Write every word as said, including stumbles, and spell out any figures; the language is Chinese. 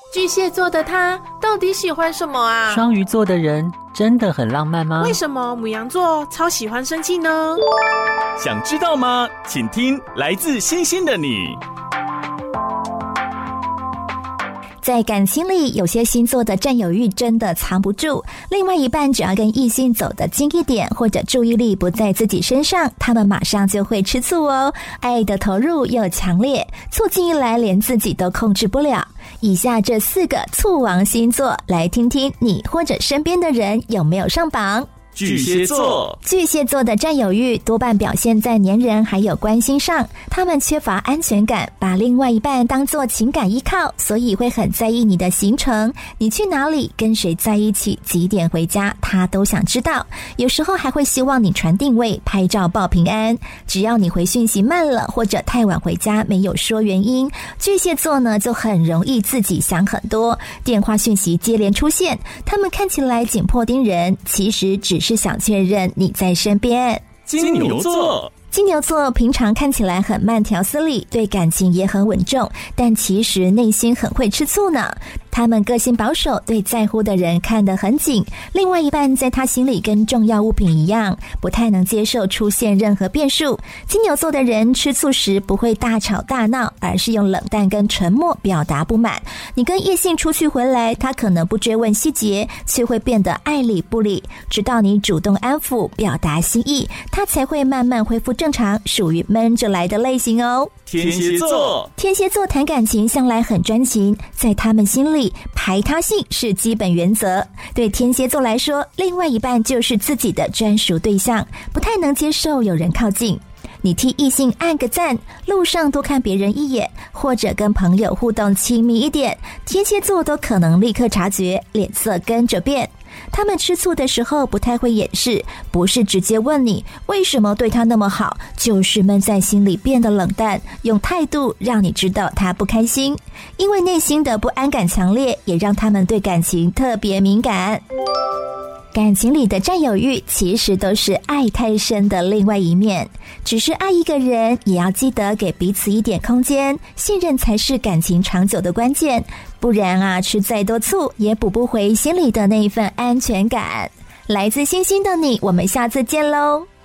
巨蟹座的他到底喜欢什么啊？ 双鱼座的人真的很浪漫吗？ 为什么牡羊座超喜欢生气呢？ 想知道吗？请听来自星星的你。 在感情里，有些星座的占有欲真的藏不住，另外一半只要跟异性走得近一点，或者注意力不在自己身上，他们马上就会吃醋哦，爱的投入又强烈，醋劲一来连自己都控制不了。以下这四个醋王星座，来听听你或者身边的人有没有上榜。 巨蟹座， 巨蟹座的占有欲多半表现在黏人还有关心上，他们缺乏安全感，把另外一半当作情感依靠，所以会很在意你的行程，你去哪里，跟谁在一起，几点回家，他都想知道。有时候还会希望你传定位、拍照报平安。只要你回讯息慢了，或者太晚回家没有说原因，巨蟹座呢就很容易自己想很多，电话讯息接连出现，他们看起来紧迫盯人，其实只是是想确认你在身边。 金牛座， 金牛座平常看起来很慢条斯理，对感情也很稳重，但其实内心很会吃醋呢。他们个性保守，对在乎的人看得很紧，另外一半在他心里跟重要物品一样，不太能接受出现任何变数。金牛座的人吃醋时不会大吵大闹，而是用冷淡跟沉默表达不满。你跟异性出去回来，他可能不追问细节，却会变得爱理不理，直到你主动安抚表达心意，他才会慢慢恢复正常，属于闷着来的类型哦。 天蝎座， 天蝎座谈感情向来很专情，在他们心里排他性是基本原则。对天蝎座来说，另外一半就是自己的专属对象，不太能接受有人靠近。你替异性按个赞，路上多看别人一眼，或者跟朋友互动亲密一点，天蝎座都可能立刻察觉，脸色跟着变。他们吃醋的时候不太会掩饰，不是直接问你为什么对他那么好，就是闷在心里变得冷淡，用态度让你知道他不开心。因为内心的不安感强烈，也让他们对感情特别敏感。感情里的占有欲其实都是爱太深的另外一面，只是爱一个人也要记得给彼此一点空间，信任才是感情长久的关键，不然啊，吃再多醋也补不回心里的那一份安全感。来自星星的你，我们下次见喽。